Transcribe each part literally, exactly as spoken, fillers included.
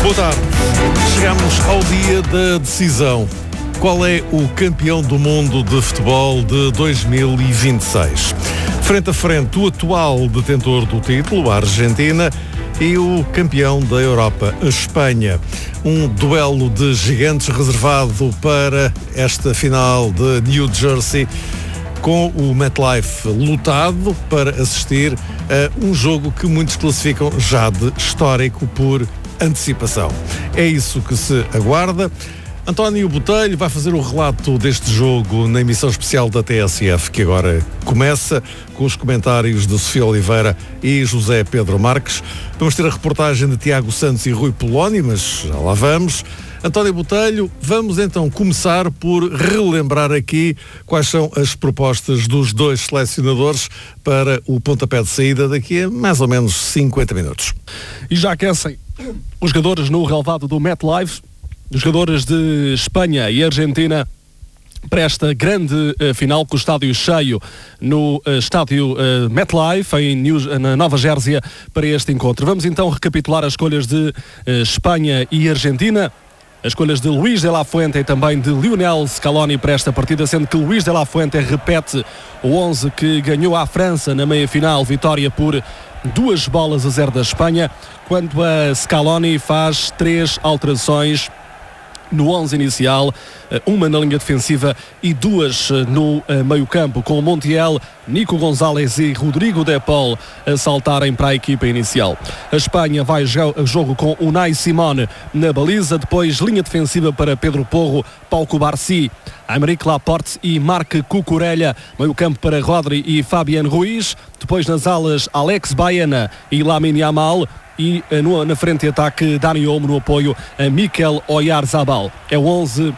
Boa tarde. Chegamos ao dia da decisão. Qual é o campeão do mundo de futebol de dois mil e vinte e seis? Frente a frente, o atual detentor do título, a Argentina, e o campeão da Europa, a Espanha. Um duelo de gigantes reservado para esta final de New Jersey, com o MetLife lotado para assistir a um jogo que muitos classificam já de histórico por antecipação. É isso que se aguarda. António Botelho vai fazer o relato deste jogo na emissão especial da T S F, que agora começa, com os comentários de Sofia Oliveira e José Pedro Marques. Vamos ter a reportagem de Tiago Santos e Rui Polónio, mas já lá vamos. António Botelho, vamos então começar por relembrar aqui quais são as propostas dos dois selecionadores para o pontapé de saída daqui a mais ou menos cinquenta minutos. E já aquecem os jogadores no relevado do MetLife, os jogadores de Espanha e Argentina, para esta grande uh, final com o estádio cheio no uh, estádio uh, MetLife em New, na Nova Jersey para este encontro. Vamos então recapitular as escolhas de uh, Espanha e Argentina. As escolhas de Luís de la Fuente e também de Lionel Scaloni para esta partida, sendo que Luís de la Fuente repete o onze que ganhou à França na meia-final, vitória por duas bolas a zero da Espanha, quando a Scaloni faz três alterações no onze inicial, uma na linha defensiva e duas no meio-campo, com Montiel, Nico Gonzalez e Rodrigo de Paul a saltarem para a equipa inicial. A Espanha vai a jogo com Unai Simón na baliza, depois linha defensiva para Pedro Porro, Pau Cubarsí, Aymeric Laporte e Marc Cucurella, meio-campo para Rodri e Fabián Ruiz, depois nas alas Alex Baena e Lamine Yamal, e no, na frente de ataque Dani Olmo no apoio a Mikel Oyarzabal. É o onze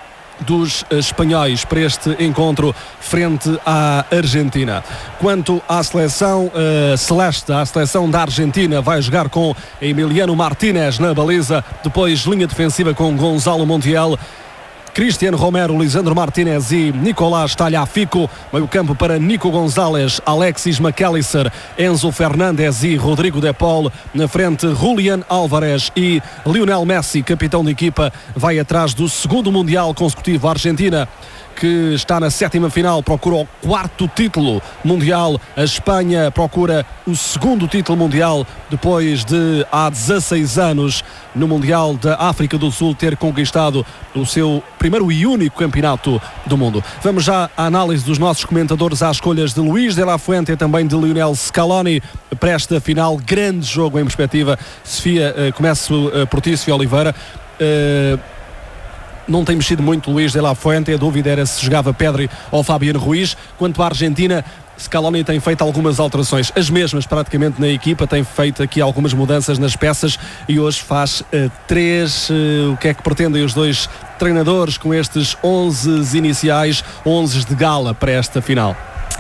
dos espanhóis para este encontro frente à Argentina. Quanto à seleção uh, celeste, a seleção da Argentina vai jogar com Emiliano Martínez na baliza, depois linha defensiva com Gonzalo Montiel, Cristiano Romero, Lisandro Martínez e Nicolás Tagliafico, meio campo para Nico Gonzalez, Alexis McAllister, Enzo Fernandes e Rodrigo de Paul, na frente Julián Álvarez e Lionel Messi, capitão de equipa, vai atrás do segundo Mundial consecutivo. A Argentina, que está na sétima final, procura o quarto título mundial. A Espanha procura o segundo título mundial, depois de há dezasseis anos no Mundial da África do Sul ter conquistado o seu primeiro e único campeonato do mundo. Vamos já à análise dos nossos comentadores às escolhas de Luís de la Fuente e também de Lionel Scaloni para esta final. Grande jogo em perspectiva. Sofia, uh, começo uh, por ti, Sofia Oliveira. Uh, Não tem mexido muito Luís de la Fuente, a dúvida era se jogava Pedri ou Fabián Ruiz. Quanto à Argentina, Scaloni tem feito algumas alterações, as mesmas praticamente na equipa, tem feito aqui algumas mudanças nas peças e hoje faz uh, três. Uh, o que é que pretendem os dois treinadores com estes onze iniciais, onze de gala para esta final?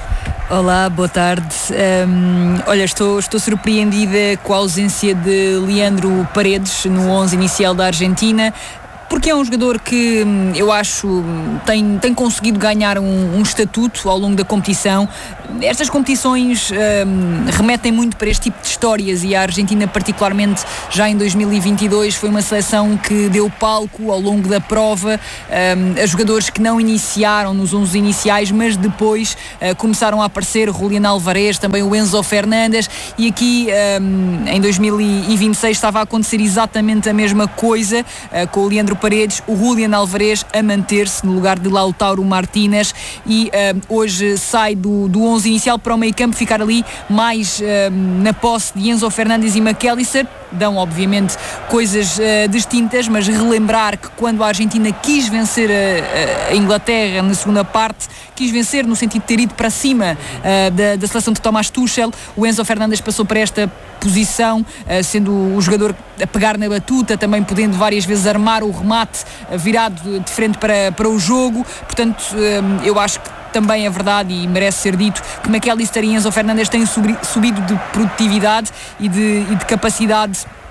Olá, boa tarde. Um, olha, estou, estou surpreendida com a ausência de Leandro Paredes no onze inicial da Argentina, porque é um jogador que eu acho tem, tem conseguido ganhar um, um estatuto ao longo da competição. Estas competições um, remetem muito para este tipo de histórias e a Argentina, particularmente já em dois mil e vinte e dois, foi uma seleção que deu palco ao longo da prova um, a jogadores que não iniciaram nos onze iniciais, mas depois uh, começaram a aparecer. Julián Álvarez, também o Enzo Fernandes, e aqui um, em dois mil e vinte e seis estava a acontecer exatamente a mesma coisa, uh, com o Leandro Paredes, o Julián Álvarez a manter-se no lugar de Lautaro Martínez, e uh, hoje sai do, do onze inicial para o meio campo, ficar ali mais uh, na posse de Enzo Fernandes e McAllister. Dão obviamente coisas uh, distintas, mas relembrar que quando a Argentina quis vencer a, a Inglaterra na segunda parte, quis vencer no sentido de ter ido para cima uh, da, da seleção de Tomás Tuchel, o Enzo Fernandes passou para esta posição, uh, sendo o jogador a pegar na batuta, também podendo várias vezes armar o remate uh, virado de, de frente para, para o jogo. Portanto, uh, eu acho que também é verdade e merece ser dito que McAllister e Enzo Fernandes têm subido de produtividade e de, e de capacidade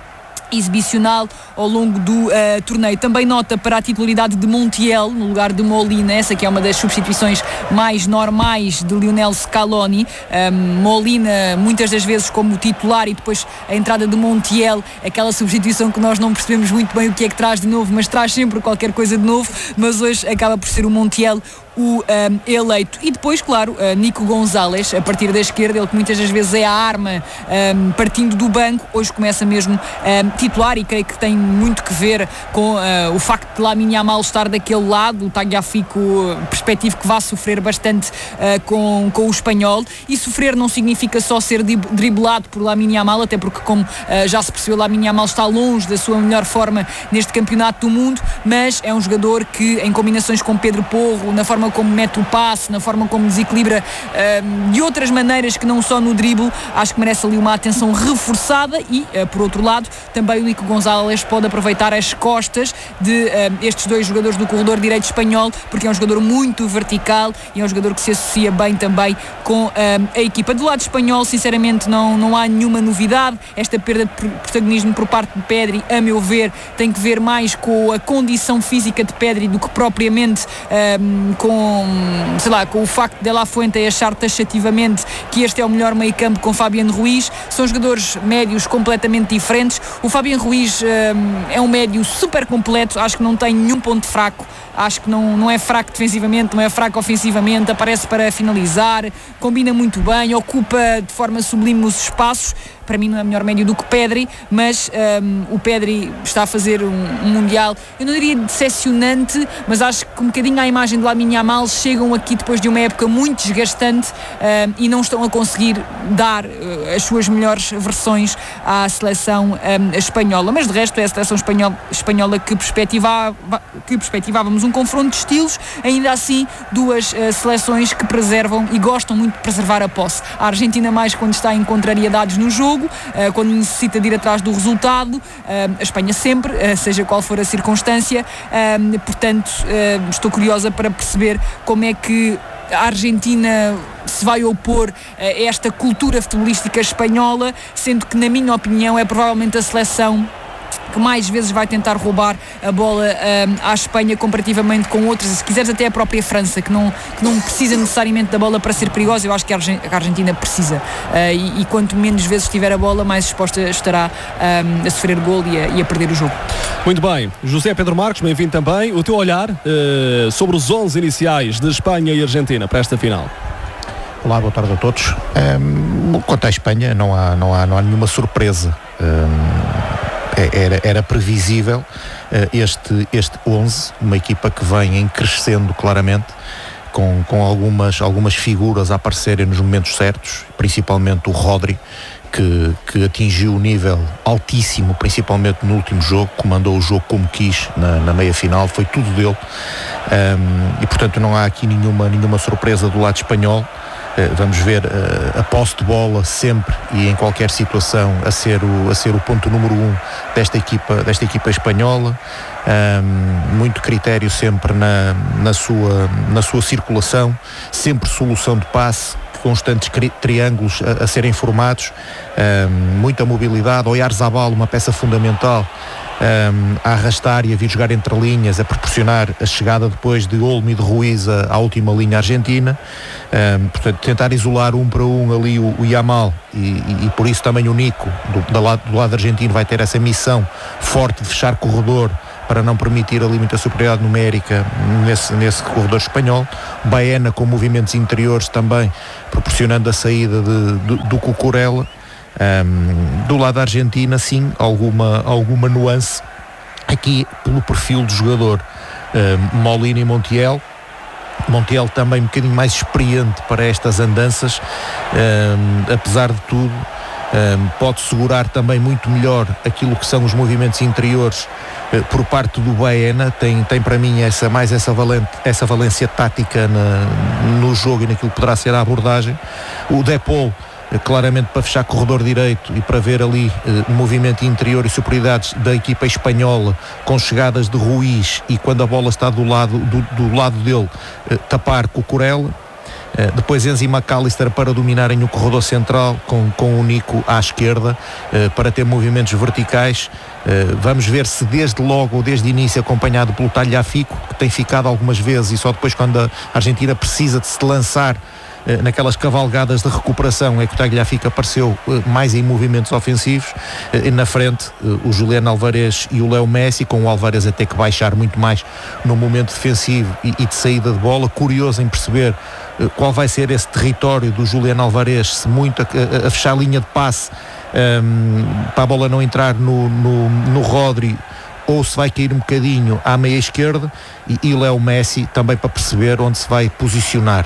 exibicional ao longo do uh, torneio. Também nota para a titularidade de Montiel no lugar de Molina, essa que é uma das substituições mais normais de Lionel Scaloni. um, Molina muitas das vezes como titular e depois a entrada de Montiel, aquela substituição que nós não percebemos muito bem o que é que traz de novo, mas traz sempre qualquer coisa de novo, mas hoje acaba por ser o Montiel o um, eleito. E depois, claro, uh, Nico Gonzalez, a partir da esquerda, ele que muitas das vezes é a arma um, partindo do banco, hoje começa mesmo um, titular, e creio que tem muito que ver com uh, o facto de Lamine Yamal estar daquele lado, o Tagliafico, perspectivo que vai sofrer bastante uh, com, com o espanhol, e sofrer não significa só ser driblado por Lamine Yamal, até porque, como uh, já se percebeu, Lamine Yamal está longe da sua melhor forma neste campeonato do mundo, mas é um jogador que, em combinações com Pedro Porro, na forma como mete o passe, na forma como desequilibra uh, de outras maneiras que não só no drible, acho que merece ali uma atenção reforçada. E, uh, por outro lado, também o Nico Gonzalez pode aproveitar as costas de uh, estes dois jogadores do corredor direito espanhol, porque é um jogador muito vertical e é um jogador que se associa bem também com uh, a equipa. Do lado espanhol, sinceramente, não, não há nenhuma novidade. Esta perda de protagonismo por parte de Pedri, a meu ver, tem que ver mais com a condição física de Pedri do que propriamente um, com sei lá, com o facto de De La Fuente achar taxativamente que este é o melhor meio campo com Fabián Ruiz. São jogadores médios completamente diferentes. O Fabián Ruiz um, é um médio super completo, acho que não tem nenhum ponto fraco, acho que não, não é fraco defensivamente, não é fraco ofensivamente, aparece para finalizar, combina muito bem, ocupa de forma sublime os espaços. Para mim não é melhor médio do que Pedri, mas um, o Pedri está a fazer um, um Mundial, eu não diria decepcionante, mas acho que um bocadinho à imagem de Lamine Yamal, chegam aqui depois de uma época muito desgastante um, e não estão a conseguir dar uh, as suas melhores versões à seleção um, espanhola, mas de resto é a seleção espanhola, espanhola que, perspectivava, que perspectivávamos um confronto de estilos, ainda assim duas uh, seleções que preservam e gostam muito de preservar a posse. A Argentina mais quando está em contrariedades no jogo, quando necessita de ir atrás do resultado, a Espanha sempre, seja qual for a circunstância. Portanto, estou curiosa para perceber como é que a Argentina se vai opor a esta cultura futebolística espanhola, sendo que, na minha opinião, é provavelmente a seleção que mais vezes vai tentar roubar a bola um, à Espanha comparativamente com outras, se quiseres até a própria França, que não, que não precisa necessariamente da bola para ser perigosa. Eu acho que a Argentina precisa, uh, e, e quanto menos vezes tiver a bola, mais exposta estará um, a sofrer gol e a, e a perder o jogo. Muito bem, José Pedro Marcos, bem-vindo também. O teu olhar uh, sobre os onze iniciais de Espanha e Argentina para esta final? Olá, boa tarde a todos. Um, quanto à Espanha, não há, não há, não há nenhuma surpresa. Um, Era, era previsível uh, este, este onze, uma equipa que vem em crescendo claramente, com, com algumas, algumas figuras a aparecerem nos momentos certos, principalmente o Rodri, que, que atingiu um nível altíssimo, principalmente no último jogo, comandou o jogo como quis na, na meia-final, foi tudo dele, um, e portanto não há aqui nenhuma, nenhuma surpresa do lado espanhol. Vamos ver uh, a posse de bola sempre e em qualquer situação a ser o, a ser o ponto número um desta equipa, desta equipa espanhola. Um, muito critério sempre na, na, sua, na sua circulação, sempre solução de passe, constantes tri- triângulos a, a serem formados, um, muita mobilidade. Oyarzabal, uma peça fundamental, Um, a arrastar e a vir jogar entre linhas, a proporcionar a chegada depois de Olmo e de Ruiz à, à última linha argentina. Um, portanto, tentar isolar um para um ali o, o Yamal e, e, e por isso também o Nico do, do, lado, do lado argentino vai ter essa missão forte de fechar corredor para não permitir ali muita superioridade numérica nesse, nesse corredor espanhol. Baena com movimentos interiores também proporcionando a saída de, do, do Cucurella. Um, do lado da Argentina, sim, alguma, alguma nuance aqui pelo perfil do jogador. um, Molina e Montiel Montiel também um bocadinho mais experiente para estas andanças, um, apesar de tudo um, pode segurar também muito melhor aquilo que são os movimentos interiores uh, por parte do Baena. Tem, tem para mim essa, mais essa, valente, essa valência tática na, no jogo e naquilo que poderá ser a abordagem. O Depol claramente para fechar corredor direito e para ver ali eh, movimento interior e superioridades da equipa espanhola, com chegadas de Ruiz e quando a bola está do lado, do, do lado dele, eh, tapar Cucurella. Uh, depois Enzo e McAllister para dominarem o corredor central, com, com o Nico à esquerda, uh, para ter movimentos verticais. Uh, vamos ver se desde logo ou desde início, acompanhado pelo Tagliafico, que tem ficado algumas vezes, e só depois quando a Argentina precisa de se lançar uh, naquelas cavalgadas de recuperação, é que o Tagliafico apareceu uh, mais em movimentos ofensivos. Uh, e na frente uh, o Julián Álvarez e o Léo Messi, com o Álvarez a ter que baixar muito mais no momento defensivo e, e de saída de bola. Curioso em perceber uh, qual vai ser esse território do Julián Álvarez, se muito a, a, a fechar a linha de passe Um, para a bola não entrar no, no, no Rodri, ou se vai cair um bocadinho à meia esquerda, e, e Léo Messi também para perceber onde se vai posicionar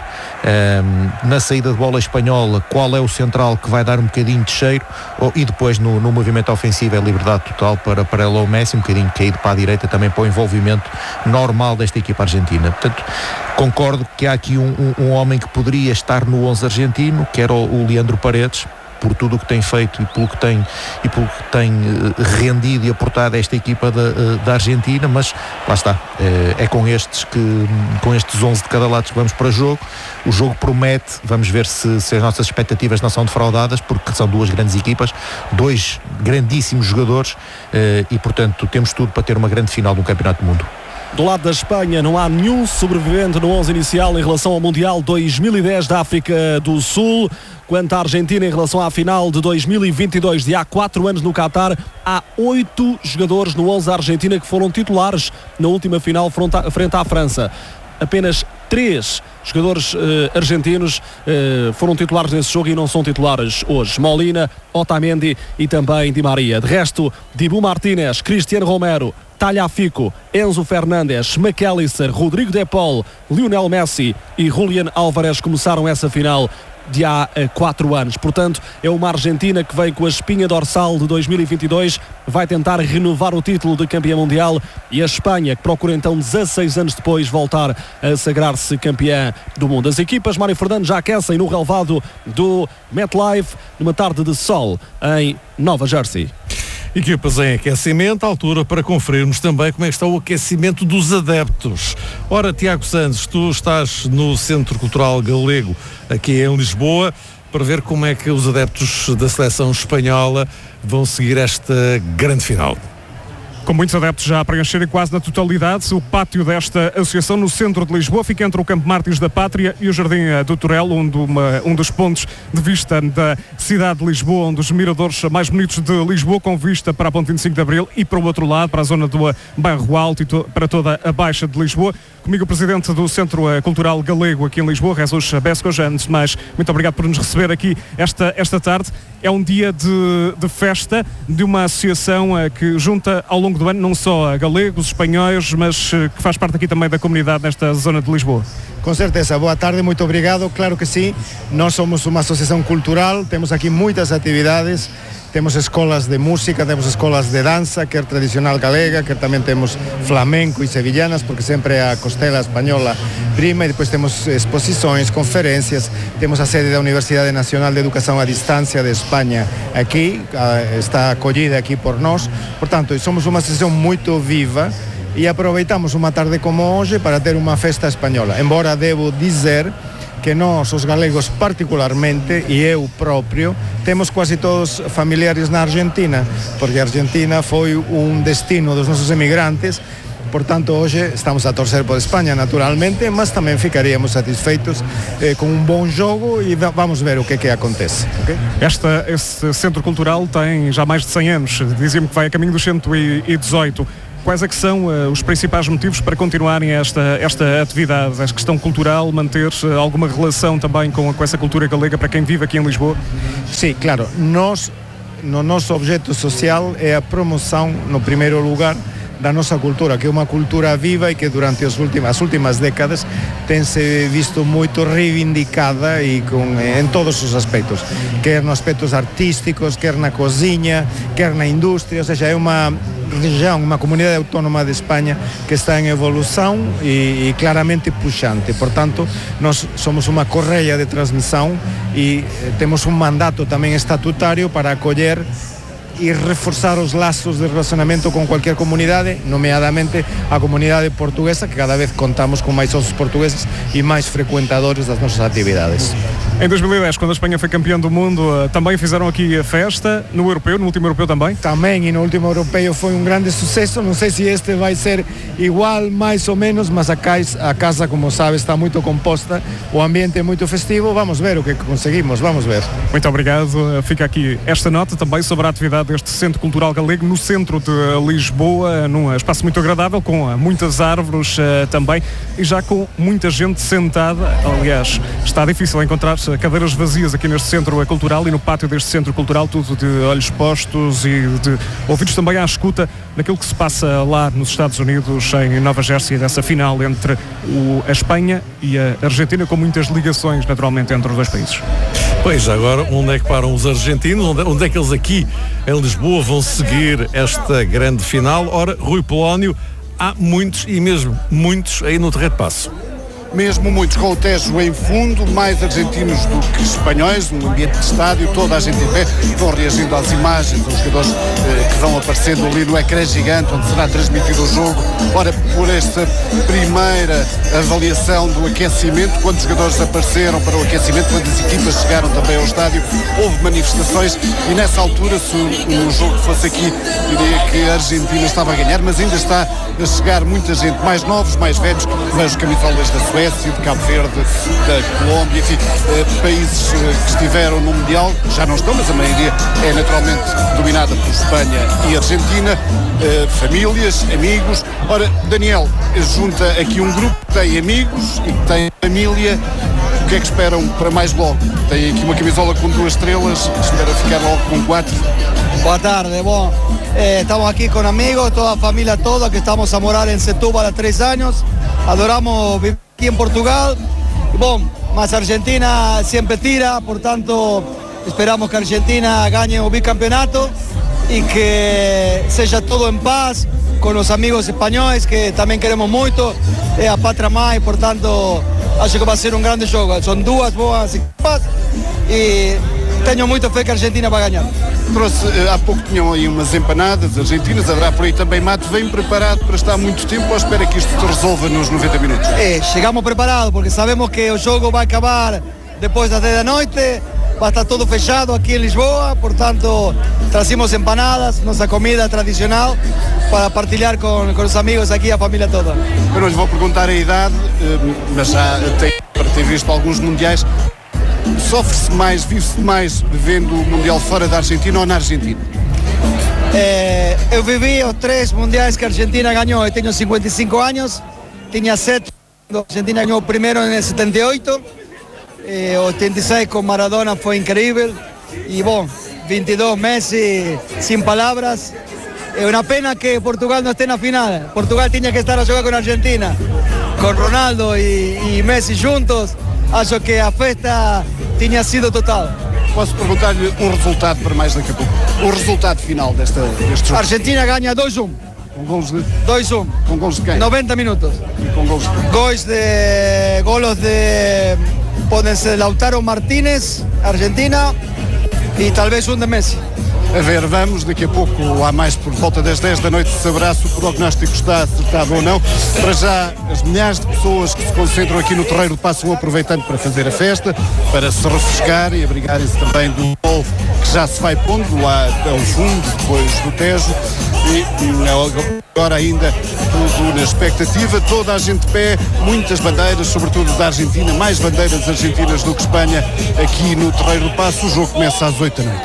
um, na saída de bola espanhola, qual é o central que vai dar um bocadinho de cheiro, ou, e depois no, no movimento ofensivo é liberdade total para, para Léo Messi, um bocadinho caído para a direita também para o envolvimento normal desta equipa argentina. Portanto, concordo que há aqui um, um, um homem que poderia estar no onze argentino, que era o, o Leandro Paredes, por tudo o que tem feito e pelo que tem, e pelo que tem uh, rendido e aportado a esta equipa da, uh, da Argentina, mas lá está, uh, é com estes que, com estes onze de cada lado que vamos para o jogo. O jogo promete, vamos ver se, se as nossas expectativas não são defraudadas, porque são duas grandes equipas, dois grandíssimos jogadores, uh, e portanto temos tudo para ter uma grande final do Campeonato do Mundo. Do lado da Espanha não há nenhum sobrevivente no onze inicial em relação ao Mundial dois mil e dez da África do Sul. Quanto à Argentina, em relação à final de dois mil e vinte e dois, de há quatro anos no Qatar, há oito jogadores no onze da Argentina que foram titulares na última final frente à França. Apenas três jogadores uh, argentinos uh, foram titulares nesse jogo e não são titulares hoje. Molina, Otamendi e também Di Maria. De resto, Dibu Martínez, Cristiano Romero, Tagliafico, Enzo Fernandes, McAllister, Rodrigo De Paul, Lionel Messi e Julián Álvarez começaram essa final de há quatro anos. Portanto, é uma Argentina que vem com a espinha dorsal de dois mil e vinte e dois, vai tentar renovar o título de campeã mundial, e a Espanha que procura então dezasseis anos depois voltar a sagrar-se campeã do mundo. As equipas, Mário Fernandes, já aquecem no relvado do MetLife numa tarde de sol em Nova Jersey. Equipas em aquecimento, à altura para conferirmos também como é que está o aquecimento dos adeptos. Ora, Tiago Santos, tu estás no Centro Cultural Galego, aqui em Lisboa, para ver como é que os adeptos da seleção espanhola vão seguir esta grande final. Com muitos adeptos já a preencherem quase na totalidade, o pátio desta associação no centro de Lisboa fica entre o Campo Mártires da Pátria e o Jardim do Torel, onde uma, um dos pontos de vista da cidade de Lisboa, um dos miradores mais bonitos de Lisboa, com vista para a Ponte vinte e cinco de Abril e para o outro lado, para a zona do Bairro Alto e to, para toda a Baixa de Lisboa. Comigo o Presidente do Centro Cultural Galego aqui em Lisboa, Jesus Bescos. Antes de mais, muito obrigado por nos receber aqui esta, esta tarde. É um dia de, de festa de uma associação que junta ao longo do ano não só galegos, espanhóis, mas que faz parte aqui também da comunidade nesta zona de Lisboa. Com certeza, boa tarde, muito obrigado. Claro que sim, nós somos uma associação cultural, temos aqui muitas atividades. Temos escolas de música, temos escolas de dança, quer tradicional galega, quer também temos flamenco e sevillanas, porque sempre a costela espanhola prima, e depois temos exposições, conferências, temos a sede da Universidade Nacional de Educação à Distância de Espanha aqui, está acolhida aqui por nós, portanto, somos uma associação muito viva e aproveitamos uma tarde como hoje para ter uma festa espanhola, embora devo dizer que nós, os galegos particularmente, e eu próprio, temos quase todos familiares na Argentina, porque a Argentina foi um destino dos nossos emigrantes. Portanto, hoje estamos a torcer por Espanha, naturalmente, mas também ficaríamos satisfeitos eh, com um bom jogo e vamos ver o que é que acontece. Okay? Esta, este centro cultural tem já mais de cem anos, dizia-me que vai a caminho dos cento e dezoito. Quais é que são uh, os principais motivos para continuarem esta, esta atividade, esta questão cultural, manter uh, alguma relação também com, com essa cultura galega para quem vive aqui em Lisboa? Sim, claro. Nós, no nosso objeto social é a promoção, no primeiro lugar, da nossa cultura, que é uma cultura viva e que durante as últimas, as últimas décadas tem-se visto muito reivindicada e com, em todos os aspectos, quer nos aspectos artísticos, quer na cozinha, quer na indústria, ou seja, é uma região, uma comunidade autónoma de Espanha que está em evolução e, e claramente puxante. Portanto, nós somos uma correia de transmissão e temos um mandato também estatutário para acolher e reforçar os laços de relacionamento com qualquer comunidade, nomeadamente a comunidade portuguesa, que cada vez contamos com mais sócios portugueses e mais frequentadores das nossas atividades. Em dois mil e dez, quando a Espanha foi campeã do mundo, também fizeram aqui a festa, no europeu, no último europeu também? Também, e no último europeu foi um grande sucesso, não sei se este vai ser igual, mais ou menos, mas a casa, a casa, como sabe, está muito composta, o ambiente é muito festivo, vamos ver o que conseguimos, vamos ver. Muito obrigado, fica aqui esta nota também sobre a atividade deste Centro Cultural Galego no centro de Lisboa, num espaço muito agradável, com muitas árvores uh, também, e já com muita gente sentada. Aliás, está difícil encontrar cadeiras vazias aqui neste Centro Cultural e no pátio deste Centro Cultural, tudo de olhos postos e de ouvidos também à escuta daquilo que se passa lá nos Estados Unidos, em Nova Jersey, dessa final entre o, a Espanha e a Argentina, com muitas ligações naturalmente entre os dois países. Pois, agora onde é que param os argentinos? Onde, onde é que eles aqui em Lisboa vão seguir esta grande final? Ora, Rui Polónio, há muitos e mesmo muitos aí no Terreiro de Paço. Mesmo muitos, com o Tejo em fundo, mais argentinos do que espanhóis, um ambiente de estádio, toda a gente em pé, vão reagindo às imagens, os jogadores eh, que vão aparecendo ali no ecrã gigante, onde será transmitido o jogo. Ora, por esta primeira avaliação do aquecimento, quando os jogadores apareceram para o aquecimento, quando as equipas chegaram também ao estádio, houve manifestações e nessa altura, se o jogo fosse aqui, diria que a Argentina estava a ganhar, mas ainda está a chegar muita gente, mais novos, mais velhos, vejo camisolas da Suécia, de Cabo Verde, da Colômbia, enfim, eh, países eh, que estiveram no Mundial, já não estão, mas a maioria é naturalmente dominada por Espanha e Argentina, eh, famílias, amigos. Ora, Daniel junta aqui um grupo que tem amigos e que tem família. O que é que esperam para mais logo? Tem aqui uma camisola com duas estrelas, espera ficar logo com quatro. Boa tarde, bom, eh, estamos aqui com amigos, toda a família toda, que estamos a morar em Setúbal há três anos, adoramos viver aqui em Portugal, bom, mas a Argentina sempre tira, portanto, esperamos que a Argentina ganhe o bicampeonato e que seja tudo em paz, com os amigos espanhóis, que também queremos muito, é a pátria mãe, portanto, acho que vai ser um grande jogo, são duas boas equipas e tenho muita fé que a Argentina vai ganhar. Trouxe, há pouco tinham aí umas empanadas argentinas, haverá por aí também mato. Vem preparado para estar muito tempo ou espera que isto se resolva nos noventa minutos? É, chegamos preparados porque sabemos que o jogo vai acabar depois das dez da noite, vai estar tudo fechado aqui em Lisboa, portanto trazemos empanadas, nossa comida tradicional, para partilhar com, com os amigos aqui, a família toda. Eu não lhe vou perguntar a idade, mas já tem, para ter visto alguns mundiais. Sofre-se mais, vive-se mais vendo o Mundial fora da Argentina ou na Argentina? É, eu vivi os três mundiais que a Argentina ganhou, eu tenho cinquenta e cinco anos, tinha sete, a Argentina ganhou o primeiro em setenta e oito, e oitenta e seis com Maradona foi incrível, e bom, vinte e dois Messi, sem palavras. É uma pena que Portugal não esteja na final, Portugal tinha que estar a jogar com a Argentina, com Ronaldo e, e Messi juntos. Acho que a festa tinha sido total. Posso perguntar-lhe um resultado para mais daqui a pouco? O resultado final desta, deste jogo? A Argentina ganha dois a um. Com gols de? dois a um. Com gols de quem? noventa minutos. E com gols de? Gols de... Golos de... Podem ser Lautaro Martínez, Argentina, e talvez um de Messi. A ver, vamos, daqui a pouco, há mais por volta das dez da noite, saberá se o prognóstico está acertado ou não. Para já, as milhares de pessoas que se concentram aqui no Terreiro de Paço vão aproveitando para fazer a festa, para se refrescar e abrigarem-se também do sol que já se vai pondo lá ao fundo, depois do Tejo. E agora ainda tudo na expectativa, toda a gente de pé, muitas bandeiras, sobretudo da Argentina, mais bandeiras argentinas do que Espanha, aqui no Terreiro do Paço. O jogo começa às oito da noite.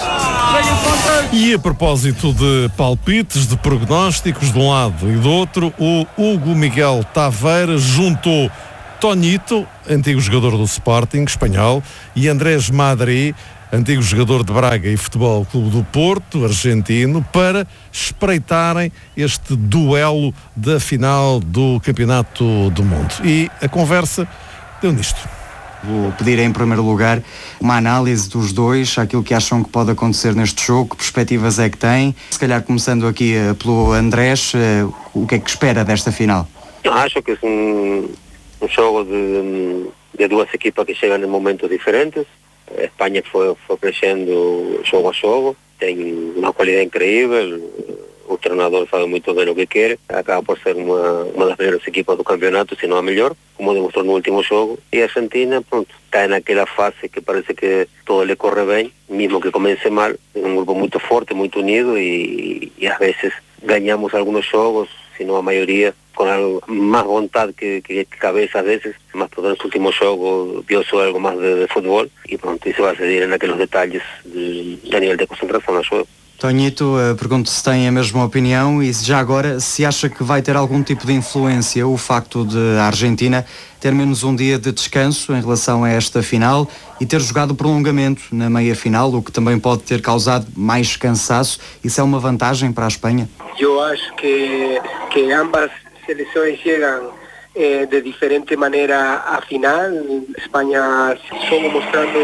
E a propósito de palpites, de prognósticos de um lado e do outro, o Hugo Miguel Taveira juntou Tonito, antigo jogador do Sporting espanhol, e Andrés Madrid, antigo jogador de Braga e Futebol Clube do Porto, argentino, para espreitarem este duelo da final do Campeonato do Mundo. E a conversa deu nisto. Vou pedir em primeiro lugar uma análise dos dois, aquilo que acham que pode acontecer neste jogo, que perspectivas é que têm. Se calhar começando aqui uh, pelo Andrés, uh, o que é que espera desta final? Eu acho que é um, um jogo de, de duas equipas que chegam em momentos diferentes. A Espanha foi, foi crescendo jogo a jogo tem uma qualidade incrível, o treinador sabe muito bem o que quer, acaba por ser uma, uma das melhores equipas do campeonato, se não a melhor, como demonstrou no último jogo, e a Argentina, pronto, está naquela fase que parece que todo lhe corre bem, mesmo que comece mal, é um grupo muito forte, muito unido, e, e às vezes ganhamos alguns jogos, se não a maioria, com algo, mais vontade que, que, que cabeça às vezes, mas por nos últimos jogos viu-se algo mais de, de futebol, e pronto, isso vai se dir naqueles detalhes de, de nível de concentração, acho eu. Tonhito, pergunto se tem a mesma opinião e já agora se acha que vai ter algum tipo de influência o facto de a Argentina ter menos um dia de descanso em relação a esta final e ter jogado prolongamento na meia-final, o que também pode ter causado mais cansaço. Isso é uma vantagem para a Espanha? Eu acho que, que ambas seleções chegam eh, de diferente maneira à final. Espanha só mostrando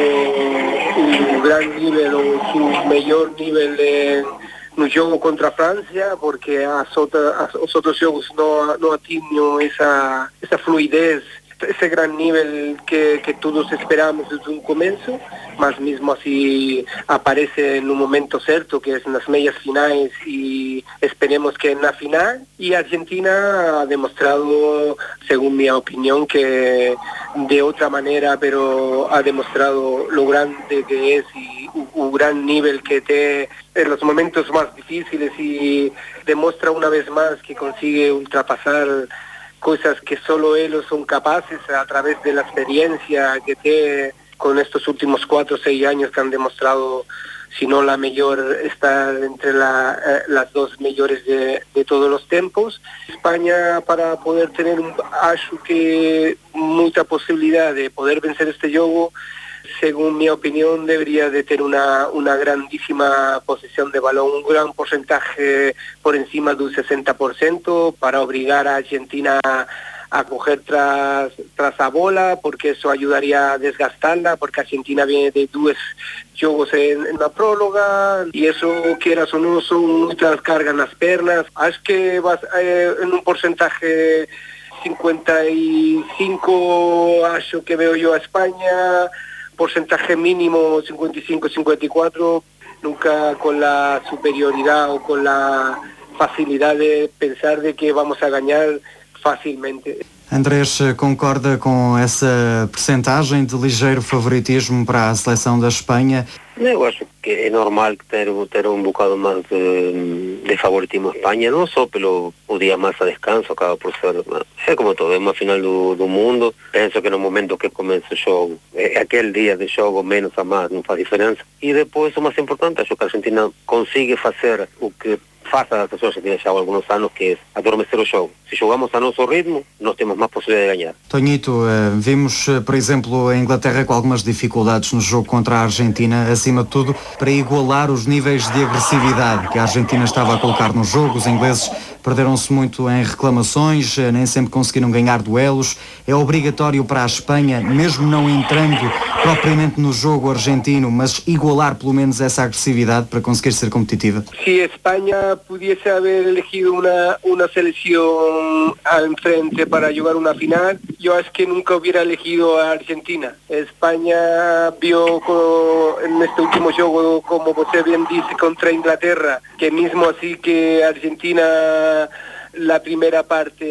um grande nível, ou seu melhor nível de, no jogo contra a França, porque as outra, as, os outros jogos não, não tinham essa, essa fluidez, esse grande nível que, que todos esperamos desde um começo, mas mesmo assim aparece no momento certo, que é nas meias finais, e esperemos que na final. E a Argentina ha demostrado, según minha opinião, que de outra maneira, pero ha demostrado lo grande que es y o, o gran nivel que tem en los momentos más difíciles, y demuestra una vez más que consigue ultrapasar cosas que solo ellos son capaces a través de la experiencia que tiene con estos últimos cuatro o seis años que han demostrado, si no la mejor, estar entre la, eh, las dos mejores de, de todos los tiempos. España, para poder tener, un, acho que mucha posibilidad de poder vencer este juego, según mi opinión, debería de tener una, una grandísima posición de balón, un gran porcentaje por encima del sesenta por ciento, para obligar a Argentina a, a coger tras, tras a bola, porque eso ayudaría a desgastarla, porque Argentina viene de dos juegos en, en la próloga, y eso, quieras o no, son muchas cargas en las piernas. Acho que vas eh, en un porcentaje cincuenta y cinco, acho que veo yo a España, porcentaje mínimo cincuenta y cinco cincuenta y cuatro, nunca con la superioridad o con la facilidad de pensar de que vamos a ganar facilmente. Andrés, concorda com essa percentagem de ligeiro favoritismo para a seleção da Espanha? Eu acho que é normal ter, ter um bocado mais de, de favoritismo a Espanha, não só pelo o dia mais a descanso, acaba por ser, é como todo, é uma final do, do mundo. Penso que no momento que começa o jogo, é aquele dia de jogo menos a mais, não faz diferença. E depois, o mais importante, acho que a Argentina consigue fazer o que faz a seleção argentina já há alguns anos, que é adormecer o jogo. Se jogamos a nosso ritmo, nós temos mais possibilidade de ganhar. Tonhito, vimos, por exemplo, a Inglaterra com algumas dificuldades no jogo contra a Argentina, acima de tudo, para igualar os níveis de agressividade que a Argentina estava a colocar no jogo. Os ingleses perderam-se muito em reclamações, nem sempre conseguiram ganhar duelos. É obrigatório para a Espanha, mesmo não entrando propriamente no jogo argentino, mas igualar pelo menos essa agressividade para conseguir ser competitiva? Se a Espanha pudiese haber elegido una, una selección al frente para jugar una final, yo acho que nunca hubiera elegido a Argentina. España vio con, en este último juego, como usted bien dice, contra Inglaterra, que mismo así que Argentina la primera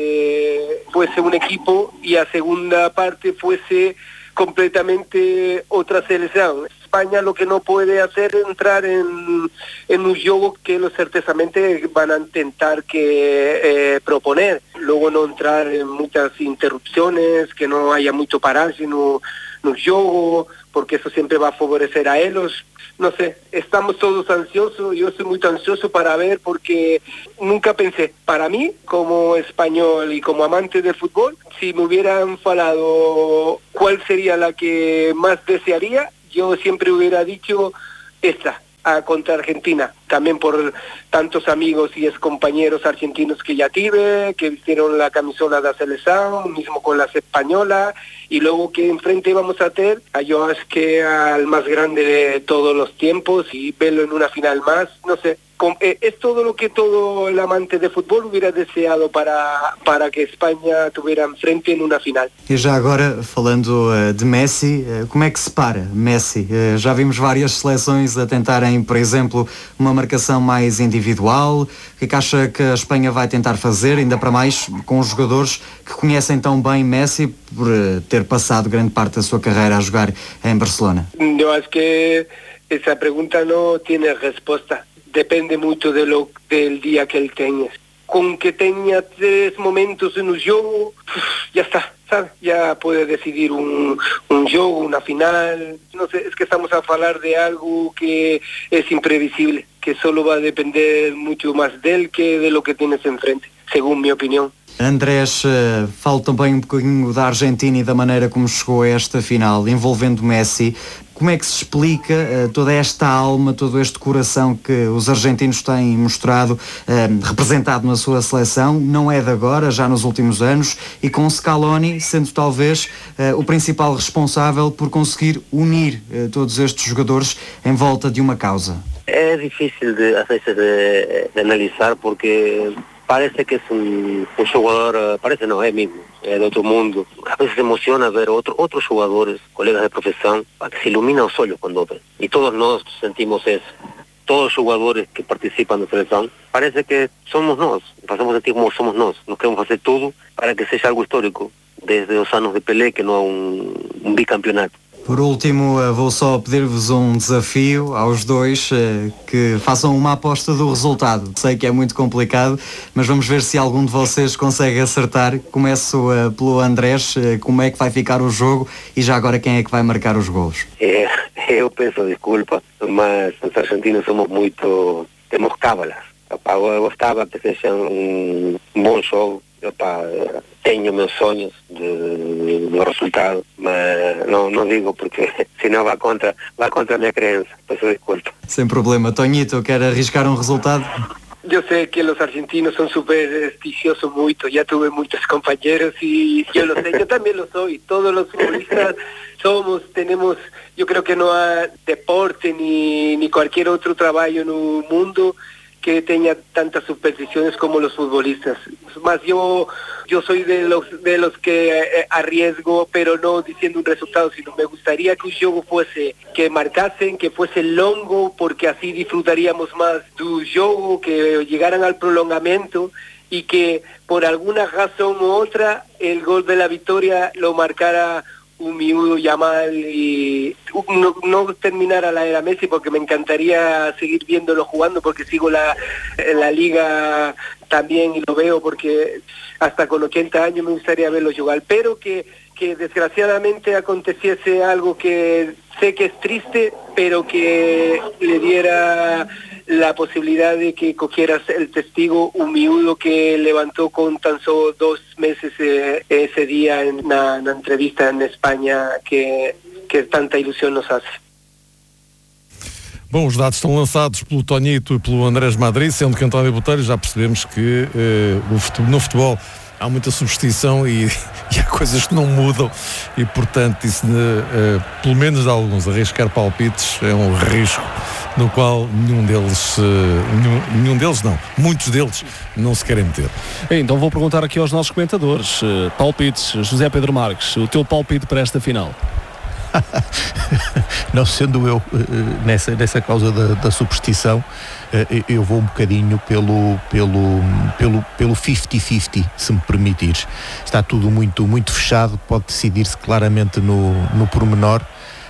parte fuese un equipo y la segunda parte fuese completamente otra selección. España lo que no puede hacer es entrar en, en un juego que los certezamente van a intentar que eh, proponer. Luego no entrar en muchas interrupciones, que no haya mucho pararse no, no juego, porque eso siempre va a favorecer a ellos. No sé, estamos todos ansiosos, yo estoy muy ansioso para ver, porque nunca pensé, para mí, como español y como amante del fútbol, si me hubieran falado cuál sería la que más desearía, yo siempre hubiera dicho esta, a, contra Argentina. también por tantos amigos y excompañeros argentinos que ya tive, que vistieron la camisola de la selección, mismo con las españolas, y luego que enfrente vamos a tener a yo es que al más grande de todos los tiempos y verlo en una final más, no sé. Es todo lo que todo el amante de fútbol hubiera deseado para, para que Espanha tuviera enfrente em uma final. E já agora, falando uh, de Messi, uh, como é que se para Messi? Uh, já vimos várias seleções a tentarem, por exemplo, uma marcação mais individual. O que é que acha que a Espanha vai tentar fazer, ainda para mais com os jogadores que conhecem tão bem Messi por uh, ter passado grande parte da sua carreira a jogar em Barcelona? Eu acho que essa pergunta não tem resposta. Depende muito de lo, del día que él tenga. Con que tenga tres momentos en un juego, ya está, ¿sabes? Ya puede decidir un, un juego, una final. No sé, es que estamos a hablar de algo que es imprevisible, que solo va a depender mucho más de él que de lo que tienes enfrente, según mi opinión. Andrés, uh, falo também um bocadinho da Argentina e da maneira como chegou a esta final, envolvendo Messi. Como é que se explica uh, toda esta alma, todo este coração que os argentinos têm mostrado, uh, representado na sua seleção? Não é de agora, já nos últimos anos, e com Scaloni sendo talvez uh, o principal responsável por conseguir unir uh, todos estes jogadores em volta de uma causa. É difícil de, a veces de, de analisar porque parece que es un, un jugador, parece no, es mismo, es de otro mundo. A veces emociona ver otro, otros jugadores, colegas de profesión, que se iluminan solos cuando ven. Y todos nos sentimos eso. Todos los jugadores que participan de selección, parece que somos nos, pasamos a sentir como somos nos. Nos queremos hacer todo para que sea algo histórico, desde los años de Pelé, que no es un, un bicampeonato. Por último, vou só pedir-vos um desafio aos dois, que façam uma aposta do resultado. Sei que é muito complicado, mas vamos ver se algum de vocês consegue acertar. Começo pelo Andrés, como é que vai ficar o jogo e já agora quem é que vai marcar os golos? É, eu peço desculpa, mas os argentinos somos muito... temos cábalas. Eu gostava que seja um bom jogo. Opa, tenho meus sonhos de, do resultado, mas não, não digo porque senão vai contra, vai contra a minha crença. Peço desculpa. Sem problema. Toñito, quer arriscar um resultado? Yo sé que los argentinos son súper esticiosos mucho, ya tuve muchos compañeros y yo lo sé, yo también lo soy. Todos los futbolistas somos, tenemos, yo creo que no hay deporte ni, ni cualquier otro trabajo en un mundo que tenga tantas supersticiones como los futbolistas. Más yo yo soy de los de los que eh, arriesgo, pero no diciendo un resultado, sino me gustaría que un juego fuese, que marcasen, que fuese longo, porque así disfrutaríamos más del juego, que llegaran al prolongamento y que por alguna razón u otra el gol de la victoria lo marcara un miudo Yamal y no, no terminara la era Messi, porque me encantaría seguir viéndolo jugando, porque sigo la, la liga también y lo veo, porque hasta con ochenta años me gustaría verlo jugar, pero que, que desgraciadamente aconteciese algo que sé que es triste, pero que le diera la posibilidad de que cogieras el testigo, un miudo que levantó con tan solo dos meses eh, ese día en una, una entrevista en España que, que tanta ilusión nos hace. Bom, os dados estão lançados pelo Toñito e pelo Andrés Madrid, sendo que António Botelho já percebemos que uh, o futebol, no futebol há muita superstição e, e há coisas que não mudam e, portanto, isso, uh, pelo menos de alguns, arriscar palpites é um risco no qual nenhum deles, uh, nenhum, nenhum deles não, muitos deles não se querem meter. Então vou perguntar aqui aos nossos comentadores, uh, palpites, José Pedro Marques, o teu palpite para esta final? Não sendo eu uh, nessa, nessa causa da, da superstição, uh, eu vou um bocadinho pelo pelo pelo pelo cinquenta cinquenta, se me permitires. Está tudo muito muito fechado, pode decidir-se claramente no no pormenor.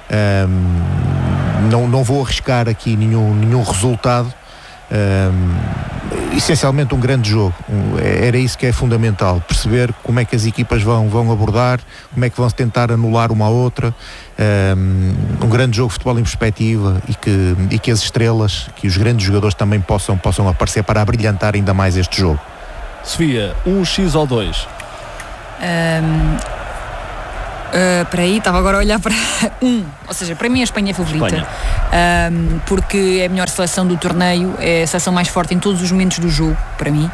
Um, não não vou arriscar aqui nenhum nenhum resultado. Um, essencialmente um grande jogo, um, era isso que é fundamental, perceber como é que as equipas vão, vão abordar, como é que vão tentar anular uma à outra, um, um grande jogo de futebol em perspectiva e que, e que as estrelas, que os grandes jogadores também possam, possam aparecer para abrilhantar ainda mais este jogo. Sofia, um X ou dois? Um, Uh, para aí, estava agora a olhar para um, ou seja, para mim a Espanha é favorita, Espanha. Um, porque é a melhor seleção do torneio, é a seleção mais forte em todos os momentos do jogo, para mim.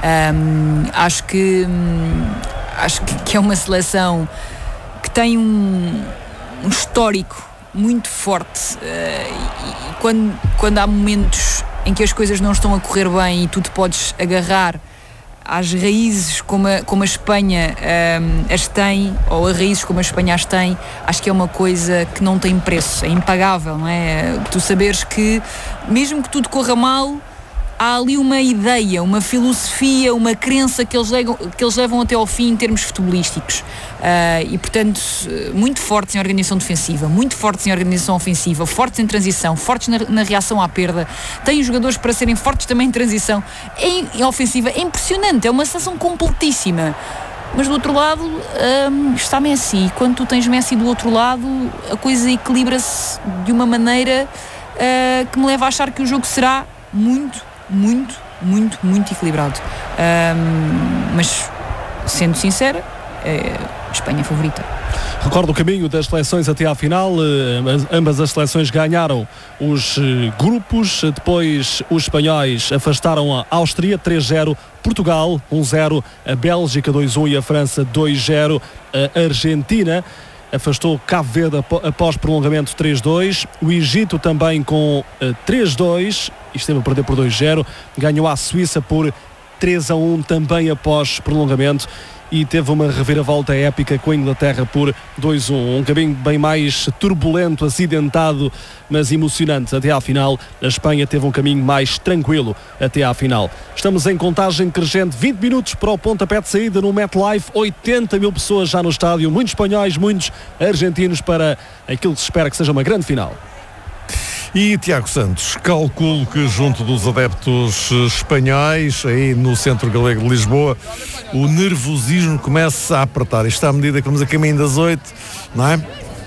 Um, acho que um, acho que, que é uma seleção que tem um, um histórico muito forte, uh, e, e quando, quando há momentos em que as coisas não estão a correr bem e tu te podes agarrar às raízes como a, como a Espanha um, as tem, ou a raízes como a Espanha as tem, acho que é uma coisa que não tem preço, é impagável, não é? Tu saberes que mesmo que tudo corra mal, há ali uma ideia, uma filosofia, uma crença que eles levam, que eles levam até ao fim em termos futebolísticos. Uh, e, portanto, muito fortes em organização defensiva, muito fortes em organização ofensiva, fortes em transição, fortes na, na reação à perda. Têm jogadores para serem fortes também em transição. Em, em ofensiva é impressionante, é uma seleção completíssima. Mas do outro lado um, está Messi. Quando tu tens Messi do outro lado, a coisa equilibra-se de uma maneira uh, que me leva a achar que o jogo será muito, muito, muito, muito equilibrado. Um, mas, sendo sincera, é a Espanha favorita. Recordo o caminho das seleções até à final. Ambas as seleções ganharam os grupos. Depois os espanhóis afastaram a Áustria três zero, Portugal um zero, a Bélgica dois um e a França dois zero. A Argentina afastou Cabo Verde após prolongamento três dois. O Egito também com três dois, e esteve a perder por dois zero. Ganhou a Suíça por três a um também após prolongamento. E teve uma reviravolta épica com a Inglaterra por dois um. Um caminho bem mais turbulento, acidentado, mas emocionante até à final. A Espanha teve um caminho mais tranquilo até à final. Estamos em contagem crescente, vinte minutos para o pontapé de saída no MetLife. oitenta mil pessoas já no estádio, muitos espanhóis, muitos argentinos para aquilo que se espera que seja uma grande final. E Tiago Santos, calculo que junto dos adeptos espanhóis, aí no Centro Galego de Lisboa, o nervosismo começa a apertar. Isto à medida que vamos a caminho das oito, não é?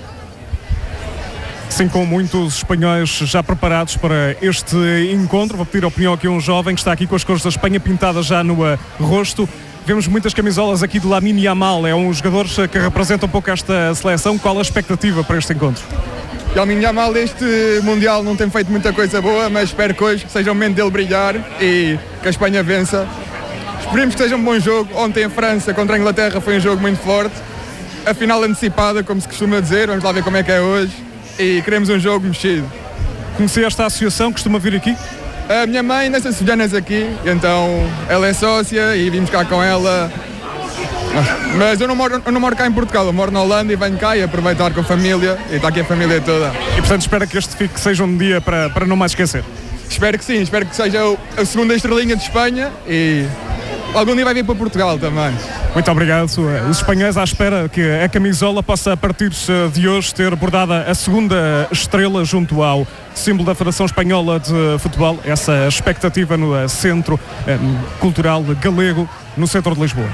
Sim, com muitos espanhóis já preparados para este encontro. Vou pedir a opinião aqui a um jovem que está aqui com as cores da Espanha pintadas já no uh, rosto. Vemos muitas camisolas aqui do Lamine Yamal, é um jogador que representa um pouco esta seleção. Qual a expectativa para este encontro? O Lamine Yamal este Mundial não tem feito muita coisa boa, mas espero que hoje seja o momento dele brilhar e que a Espanha vença. Esperemos que seja um bom jogo. Ontem a França contra a Inglaterra foi um jogo muito forte. A final antecipada, como se costuma dizer, vamos lá ver como é que é hoje. E queremos um jogo mexido. Conheci esta associação, costuma vir aqui? A minha mãe nasceu sevilhanas aqui, então ela é sócia e vimos cá com ela. Mas eu não, moro, eu não moro cá em Portugal, eu moro na Holanda e venho cá e aproveitar com a família, e está aqui a família toda. E portanto espero que este fique seja um dia para, para não mais esquecer. Espero que sim, espero que seja o, a segunda estrelinha de Espanha e algum dia vai vir para Portugal também. Muito obrigado. Os espanhóis à espera que a camisola possa a partir de hoje ter bordada a segunda estrela junto ao símbolo da Federação Espanhola de Futebol. Essa expectativa no Centro Cultural Galego, no centro de Lisboa.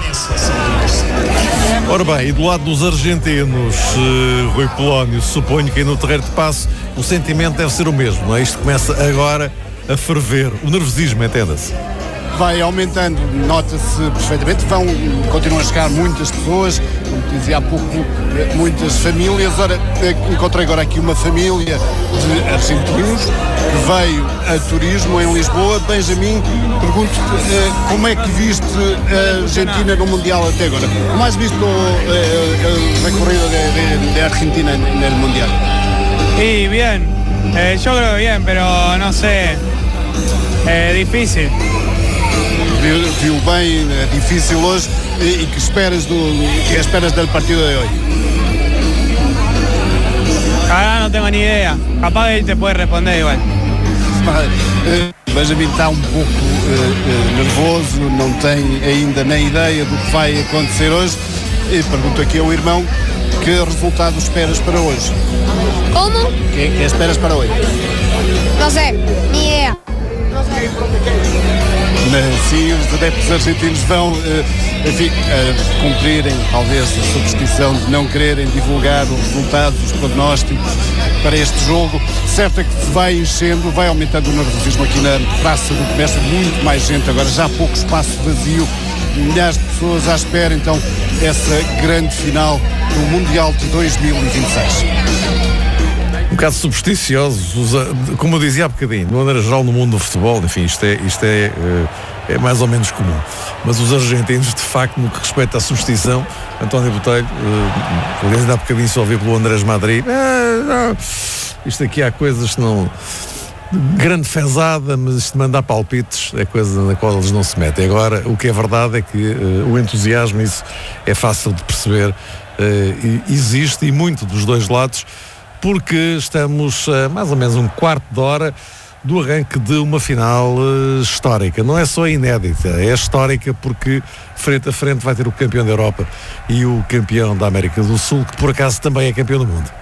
Ora bem, e do lado dos argentinos, uh, Rui Polónio, suponho que aí no terreiro de passo o sentimento deve ser o mesmo, não é? Isto começa agora a ferver, o nervosismo entenda-se. Vai aumentando, nota-se perfeitamente, vão, continuam a chegar muitas pessoas, como dizia há pouco, muitas famílias. Ora, encontrei agora aqui uma família de argentinos que veio a turismo em Lisboa. Benjamin, pergunto-te como é que viste a Argentina no Mundial até agora? Como has visto o recorrido de, de, de Argentina no Mundial? Sí, bien, eh, yo creo que bien, pero no sé, é difícil. Viu, viu bem, é difícil hoje, e, e que esperas do que esperas do partido de hoje? Ahora no tengo ni idea, capaz que él te puede responder igual. Benjamin está um pouco uh, uh, nervoso, não tem ainda nem ideia do que vai acontecer hoje, e pergunto aqui ao irmão que resultado esperas para hoje. Como? Que, que esperas para hoje? Não sei, ni idea. Mas sim, os adeptos argentinos vão, enfim, cumprirem talvez a superstição de não quererem divulgar os resultados, os prognósticos para este jogo. Certo é que se vai enchendo, vai aumentando o nervosismo aqui na Praça do Comércio, muito mais gente, agora já há pouco espaço vazio, milhares de pessoas à espera, então, essa grande final do Mundial de dois mil e vinte e seis. Um bocado supersticiosos, como eu dizia há bocadinho, de maneira geral no mundo do futebol, enfim, isto é, isto é, é mais ou menos comum. Mas os argentinos, de facto, no que respeita à superstição, António Botelho, aliás, ainda há bocadinho só ouvi pelo Andrés Madrid, ah, isto aqui há coisas que não... grande fezada, mas isto de mandar palpites é coisa na qual eles não se metem. Agora, o que é verdade é que uh, o entusiasmo, isso é fácil de perceber, uh, existe, e muito dos dois lados, porque estamos a uh, mais ou menos um quarto de hora do arranque de uma final uh, histórica. Não é só inédita, é histórica porque frente a frente vai ter o campeão da Europa e o campeão da América do Sul, que por acaso também é campeão do mundo.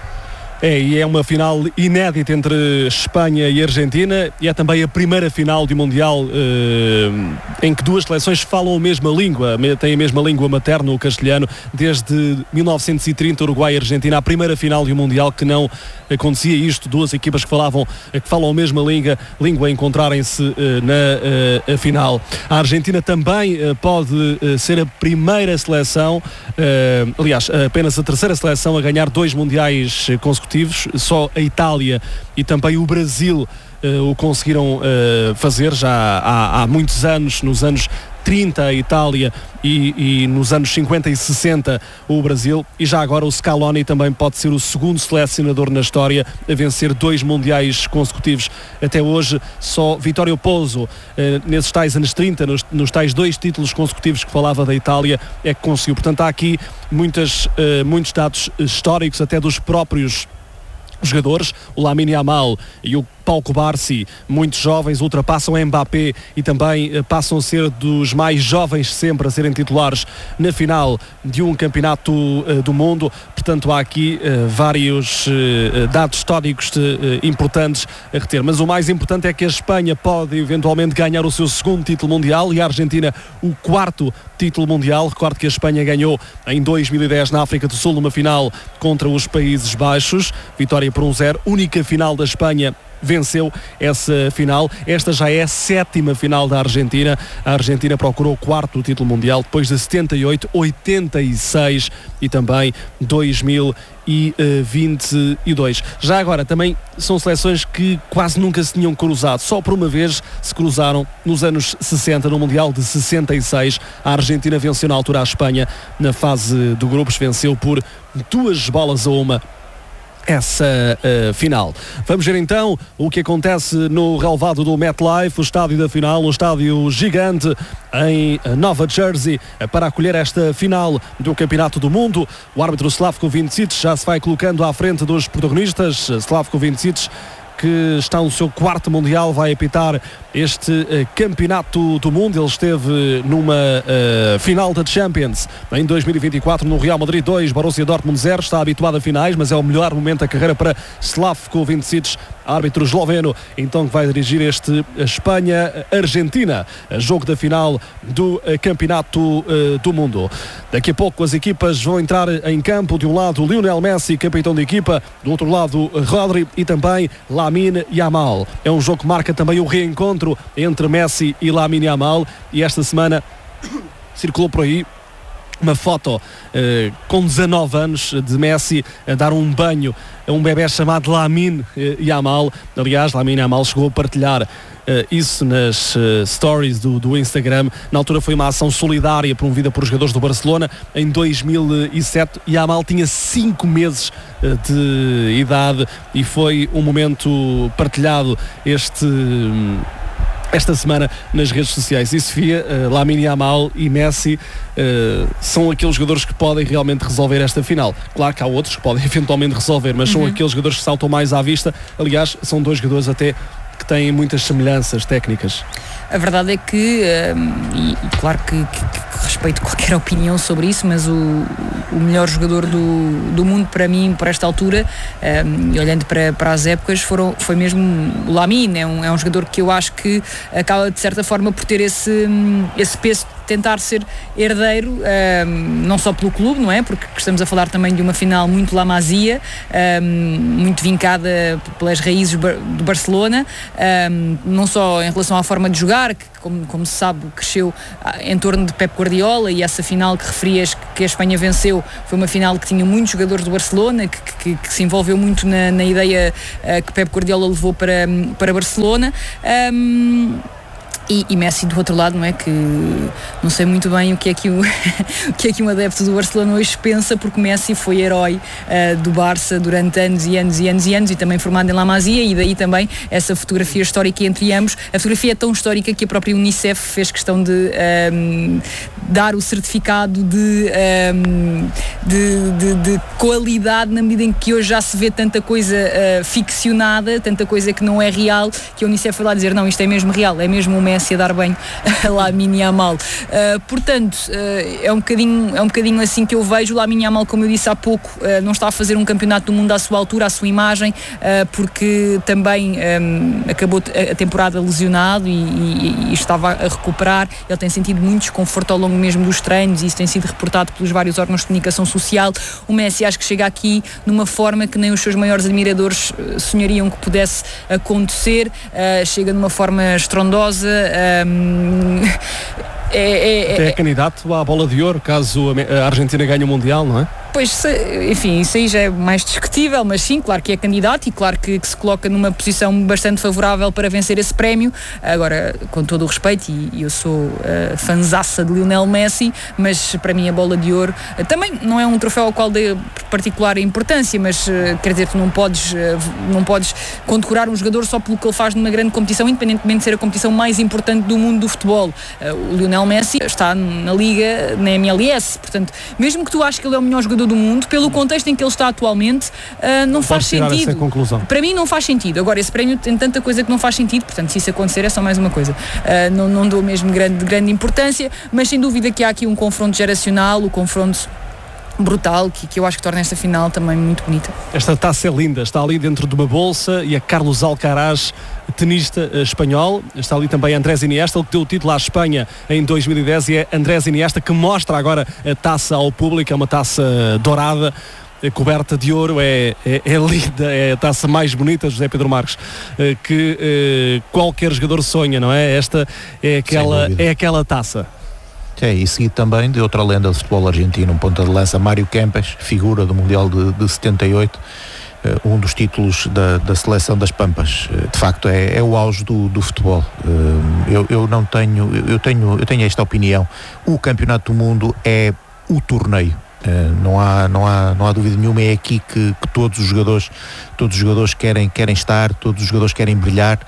É, e é uma final inédita entre Espanha e Argentina, e é também a primeira final de Mundial eh, em que duas seleções falam a mesma língua, têm a mesma língua materna, o castelhano, desde mil novecentos e trinta, Uruguai e Argentina, a primeira final de um Mundial que não acontecia isto, duas equipas que falavam, que falam a mesma língua, língua encontrarem-se eh, na eh, final. A Argentina também eh, pode eh, ser a primeira seleção, eh, aliás, apenas a terceira seleção a ganhar dois Mundiais consecutivos. Só a Itália e também o Brasil uh, o conseguiram uh, fazer já há, há muitos anos, nos anos trinta a Itália e, e nos anos cinquenta e sessenta o Brasil, e já agora o Scaloni também pode ser o segundo selecionador na história a vencer dois mundiais consecutivos. Até hoje só Vittorio Pozzo, eh, nesses tais anos trinta, nos, nos tais dois títulos consecutivos que falava da Itália, é que conseguiu. Portanto, há aqui muitas, eh, muitos dados históricos até dos próprios jogadores. O Lamine Yamal e o Pau Cubarsí, muitos jovens, ultrapassam o Mbappé e também uh, passam a ser dos mais jovens sempre a serem titulares na final de um campeonato uh, do mundo. Portanto, há aqui uh, vários uh, dados históricos de, uh, importantes a reter. Mas o mais importante é que a Espanha pode eventualmente ganhar o seu segundo título mundial e a Argentina o quarto título mundial. Recordo que a Espanha ganhou em dois mil e dez na África do Sul numa final contra os Países Baixos, vitória por um zero, única final da Espanha. Venceu essa final. Esta já é a sétima final da Argentina. A Argentina procurou o quarto título mundial depois de setenta e oito, oitenta e seis e também dois mil e vinte e dois. Já agora também são seleções que quase nunca se tinham cruzado. Só por uma vez se cruzaram nos anos sessenta, no Mundial de sessenta e seis. A Argentina venceu na altura a Espanha na fase de grupos, venceu por duas bolas a uma essa uh, final. Vamos ver então o que acontece no relvado do MetLife, o estádio da final, um estádio gigante em Nova Jersey, para acolher esta final do Campeonato do Mundo. O árbitro Slavko Vincic já se vai colocando à frente dos protagonistas. Slavko Vincic, que está no seu quarto Mundial, vai apitar este uh, Campeonato do Mundo. Ele esteve numa uh, final da Champions em dois mil e vinte e quatro no Real Madrid dois, Borussia Dortmund zero. Está habituado a finais, mas é o melhor momento da carreira para Slavko Vincic, árbitro esloveno, então que vai dirigir este Espanha-Argentina, jogo da final do uh, Campeonato uh, do Mundo. Daqui a pouco as equipas vão entrar em campo. De um lado Lionel Messi, capitão da equipa, do outro lado Rodri e também Lamine Yamal. É um jogo que marca também o reencontro entre Messi e Lamine Yamal, e esta semana circulou por aí uma foto uh, com dezanove anos de Messi a dar um banho a um bebé chamado Lamine Yamal. Aliás, Lamine Yamal chegou a partilhar Uh, isso nas uh, stories do, do Instagram. Na altura foi uma ação solidária promovida por jogadores do Barcelona em dois mil e sete. Yamal tinha cinco meses uh, de idade e foi um momento partilhado este... Um, esta semana nas redes sociais. E Sofia, uh, Lamine Yamal e Messi uh, são aqueles jogadores que podem realmente resolver esta final. Claro que há outros que podem eventualmente resolver, mas uhum. são aqueles jogadores que saltam mais à vista. Aliás, são dois jogadores até que têm muitas semelhanças técnicas. A verdade é que, um, e, e claro que, que, que respeito qualquer opinião sobre isso, mas o, o melhor jogador do, do mundo para mim, por esta altura, um, e olhando para, para as épocas, foram, foi mesmo o Lamine. É um, é um jogador que eu acho que acaba de certa forma por ter esse, esse peso de tentar ser herdeiro, um, não só pelo clube, não é? Porque estamos a falar também de uma final muito La Masia, um, muito vincada pelas raízes do Barcelona, um, não só em relação à forma de jogar, que como, como se sabe cresceu em torno de Pep Guardiola, e essa final que referias que a Espanha venceu foi uma final que tinha muitos jogadores do Barcelona, que, que, que se envolveu muito na, na ideia uh, que Pep Guardiola levou para, para Barcelona. Um, E, e Messi do outro lado, não é? Que não sei muito bem o que é que, o, o que, é que um adepto do Barcelona hoje pensa, porque Messi foi herói uh, do Barça durante anos e anos e anos e anos, e também formado em La Masia, e daí também essa fotografia histórica entre ambos. A fotografia é tão histórica que a própria Unicef fez questão de um, dar o certificado de, um, de, de, de qualidade, na medida em que hoje já se vê tanta coisa uh, ficcionada, tanta coisa que não é real, que a Unicef foi lá dizer, não, isto é mesmo real, é mesmo o Messi a dar banho a Lamine Yamal. Uh, portanto, uh, é, um bocadinho, é um bocadinho assim que eu vejo. O Lamine Yamal, como eu disse há pouco, uh, não está a fazer um campeonato do mundo à sua altura, à sua imagem, uh, porque também um, acabou a temporada lesionado e, e, e estava a recuperar. Ele tem sentido muito desconforto ao longo mesmo dos treinos, e isso tem sido reportado pelos vários órgãos de comunicação social. O Messi acho que chega aqui numa forma que nem os seus maiores admiradores sonhariam que pudesse acontecer. Uh, chega numa forma estrondosa. Um, é, é, é, é candidato à bola de ouro caso a Argentina ganhe o Mundial, não é? Pois, enfim, isso aí já é mais discutível, mas sim, claro que é candidato e claro que, que se coloca numa posição bastante favorável para vencer esse prémio. Agora, com todo o respeito, e eu sou uh, fanzaça de Lionel Messi, mas para mim a bola de ouro uh, também não é um troféu ao qual dê particular importância, mas uh, quer dizer, tu não podes, uh, não podes condecorar um jogador só pelo que ele faz numa grande competição, independentemente de ser a competição mais importante do mundo do futebol. Uh, o Lionel Messi está na Liga, na M L S, portanto, mesmo que tu aches que ele é o melhor jogador do mundo, pelo contexto em que ele está atualmente, uh, não faz sentido. Para mim não faz sentido. Agora, esse prémio tem tanta coisa que não faz sentido, portanto, se isso acontecer é só mais uma coisa. Uh, não, não dou mesmo grande, grande importância, mas sem dúvida que há aqui um confronto geracional, o confronto brutal, que, que eu acho que torna esta final também muito bonita. Esta taça é linda, está ali dentro de uma bolsa, e a Carlos Alcaraz, tenista uh, espanhol, está ali também Andrés Iniesta, ele que deu o título à Espanha em dois mil e dez, e é Andrés Iniesta que mostra agora a taça ao público. É uma taça dourada, coberta de ouro, é, é, é linda, é a taça mais bonita, José Pedro Marques, uh, que uh, qualquer jogador sonha, não é? Esta é aquela, é aquela taça. É, e seguido também de outra lenda do futebol argentino, um ponta de lança, Mário Kempes, figura do Mundial de, de setenta e oito, uh, um dos títulos da, da seleção das Pampas. Uh, de facto é, é o auge do, do futebol. Uh, eu, eu não tenho, eu tenho, eu tenho esta opinião. O Campeonato do Mundo é o torneio. Uh, não há, não há, não há dúvida nenhuma. É aqui que, que todos os jogadores, todos os jogadores querem, querem estar, todos os jogadores querem brilhar.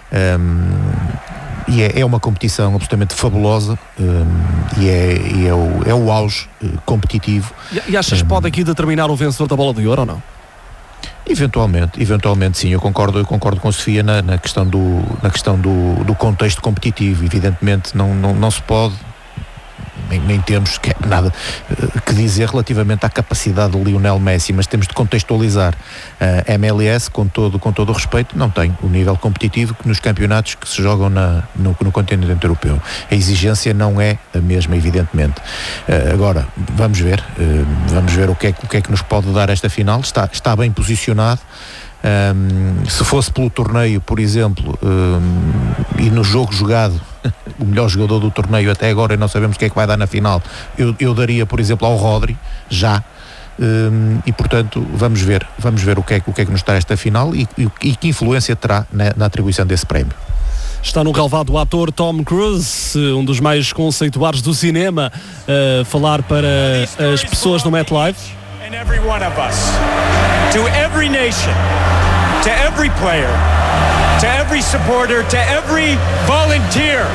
Um, E é, é uma competição absolutamente fabulosa, um, e, é, e é, o, é o auge uh, competitivo. E, e achas que um, pode aqui determinar o vencedor da bola de ouro ou não? Eventualmente, eventualmente sim, eu concordo, eu concordo com a Sofia na, na questão, do, na questão do, do contexto competitivo. Evidentemente não, não, não se pode, nem, nem temos que, nada uh, que dizer relativamente à capacidade de Lionel Messi, mas temos de contextualizar. A uh, M L S, com todo, com todo o respeito, não tem o nível competitivo que nos campeonatos que se jogam na, no, no continente europeu. A exigência não é a mesma, evidentemente. Uh, agora, vamos ver, uh, vamos ver o que, é, o que é que nos pode dar esta final. Está, está bem posicionado. Um, se fosse pelo torneio, por exemplo, um, e no jogo jogado, o melhor jogador do torneio até agora, e não sabemos o que é que vai dar na final, eu, eu daria, por exemplo, ao Rodri, já. Um, e portanto vamos ver vamos ver o que é, o que, é que nos dá esta final, e, e, e que influência terá na, na atribuição desse prémio. Está no relvado o ator Tom Cruise, um dos mais conceituados do cinema, a falar para as pessoas no MetLife. And every one of us, to every nation, to every player, to every supporter, to every volunteer,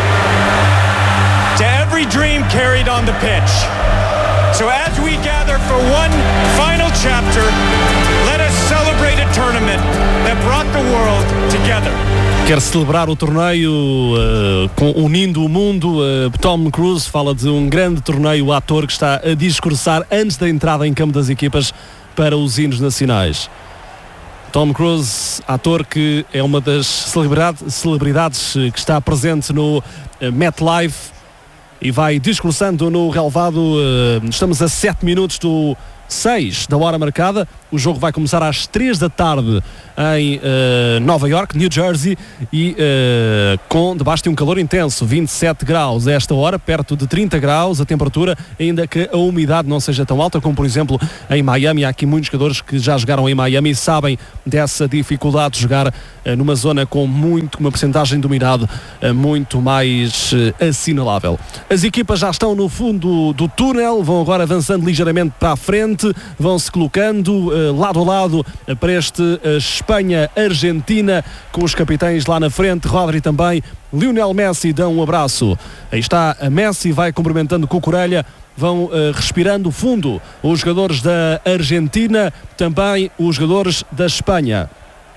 to every dream carried on the pitch. So as we gather for one final chapter, let us celebrate a tournament that brought the world together. Quer celebrar o torneio uh, com, unindo o mundo. uh, Tom Cruise fala de um grande torneio. O ator que está a discursar antes da entrada em campo das equipas para os hinos nacionais. Tom Cruise, ator que é uma das celebridade, celebridades que está presente no uh, MetLife e vai discursando no relvado. Uh, estamos a sete minutos do seis da hora marcada. O jogo vai começar às três da tarde em uh, Nova York, New Jersey, e uh, com debaixo de um calor intenso, vinte e sete graus a esta hora, perto de trinta graus a temperatura, ainda que a umidade não seja tão alta como, por exemplo, em Miami. Há aqui muitos jogadores que já jogaram em Miami e sabem dessa dificuldade de jogar uh, numa zona com muito, uma percentagem de umidade uh, muito mais uh, assinalável. As equipas já estão no fundo do túnel, vão agora avançando ligeiramente para a frente, vão-se colocando uh, lado a lado uh, para este uh, Espanha-Argentina, com os capitães lá na frente, Rodri também, Lionel Messi dão um abraço. Aí está a Messi, vai cumprimentando Cucurella, vão uh, respirando fundo os jogadores da Argentina, também os jogadores da Espanha.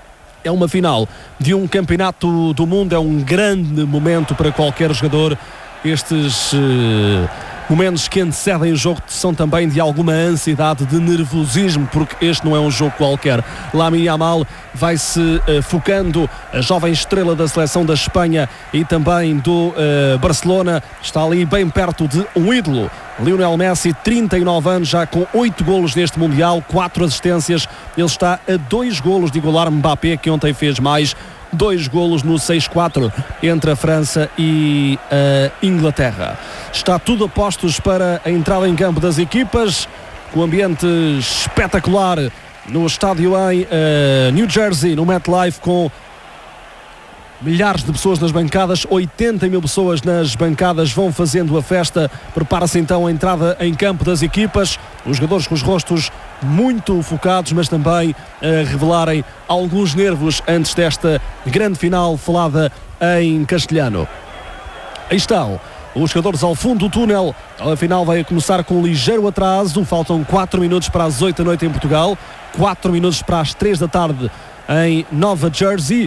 É uma final de um campeonato do mundo, é um grande momento para qualquer jogador. Estes uh, momentos que antecedem o jogo são também de alguma ansiedade, de nervosismo, porque este não é um jogo qualquer. Lamine Yamal vai-se uh, focando, a jovem estrela da seleção da Espanha e também do uh, Barcelona, está ali bem perto de um ídolo. Lionel Messi, trinta e nove anos, já com oito golos neste Mundial, quatro assistências. Ele está a dois golos de igualar Mbappé, que ontem fez mais. Dois golos no seis quatro entre a França e a Inglaterra. Está tudo a postos para a entrada em campo das equipas, com um ambiente espetacular no estádio em uh, New Jersey, no MetLife, com milhares de pessoas nas bancadas, oitenta mil pessoas nas bancadas vão fazendo a festa. Prepara-se então a entrada em campo das equipas, os jogadores com os rostos muito focados, mas também a revelarem alguns nervos antes desta grande final falada em castelhano. Aí estão os jogadores ao fundo do túnel. A final vai começar com um ligeiro atraso, faltam quatro minutos para as oito da noite em Portugal, quatro minutos para as três da tarde em Nova Jersey.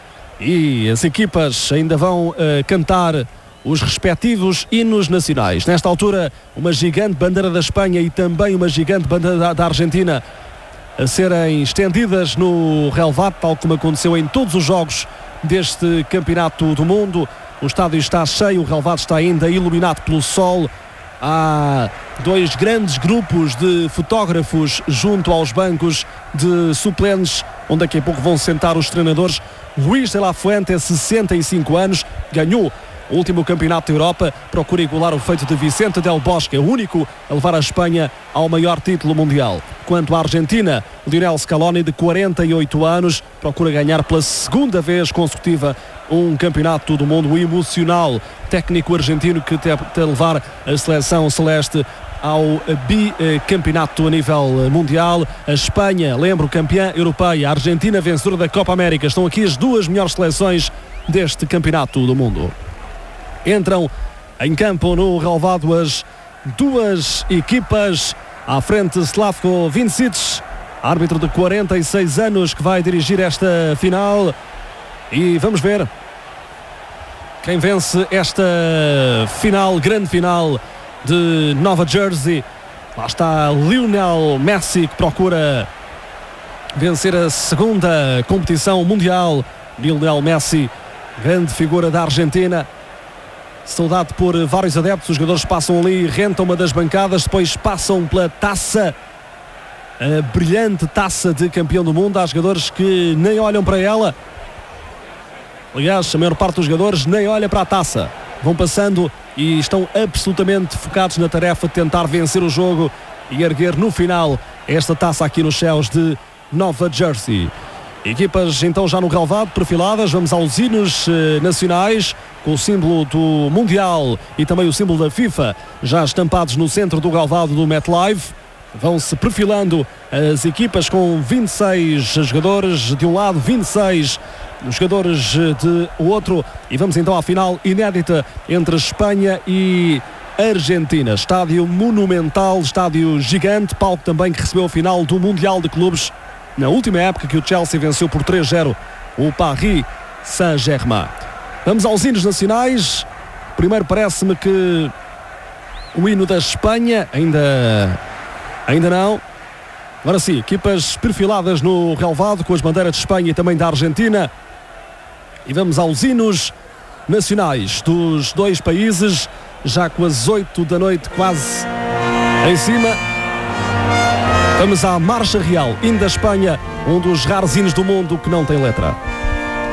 E as equipas ainda vão uh, cantar os respectivos hinos nacionais. Nesta altura, uma gigante bandeira da Espanha e também uma gigante bandeira da, da Argentina a serem estendidas no relvado, tal como aconteceu em todos os jogos deste campeonato do mundo. O estádio está cheio, o relvado está ainda iluminado pelo sol. Há dois grandes grupos de fotógrafos junto aos bancos de suplentes, onde daqui a pouco vão sentar os treinadores. Luís de la Fuente, sessenta e cinco anos, ganhou o último campeonato da Europa, procura igualar o feito de Vicente Del Bosque, o único a levar a Espanha ao maior título mundial. Quanto à Argentina, Lionel Scaloni, de quarenta e oito anos, procura ganhar pela segunda vez consecutiva um campeonato do mundo. Emocional técnico argentino que tenta levar a seleção celeste ao bicampeonato a nível mundial. A Espanha, lembro, campeã europeia, a Argentina vencedora da Copa América. Estão aqui as duas melhores seleções deste campeonato do mundo. Entram em campo no relvado as duas equipas. À frente, Slavko Vincic, árbitro de quarenta e seis anos, que vai dirigir esta final. E vamos ver quem vence esta final, grande final de Nova Jersey. Lá está Lionel Messi, que procura vencer a segunda competição mundial. Lionel Messi, grande figura da Argentina, saudado por vários adeptos. Os jogadores passam ali, rentam uma das bancadas, depois passam pela taça, a brilhante taça de campeão do mundo. Há jogadores que nem olham para ela. Aliás, a maior parte dos jogadores nem olha para a taça. Vão passando e estão absolutamente focados na tarefa de tentar vencer o jogo e erguer no final esta taça aqui nos céus de Nova Jersey. Equipas então já no relvado, perfiladas. Vamos aos hinos eh, nacionais, com o símbolo do Mundial e também o símbolo da FIFA já estampados no centro do relvado do MetLife. Vão-se perfilando as equipas com vinte e seis jogadores de um lado, vinte e seis jogadores de outro, e vamos então à final inédita entre Espanha e Argentina. Estádio monumental, estádio gigante, palco também que recebeu a final do Mundial de Clubes na última época que o Chelsea venceu por três a zero o Paris Saint-Germain. Vamos aos hinos nacionais. Primeiro parece-me que o hino da Espanha, ainda, ainda não. Agora sim, equipas perfiladas no relvado com as bandeiras de Espanha e também da Argentina. E vamos aos hinos nacionais dos dois países, já com as oito da noite quase em cima. Vamos à Marcha Real, hino da Espanha, um dos raros hinos do mundo que não tem letra.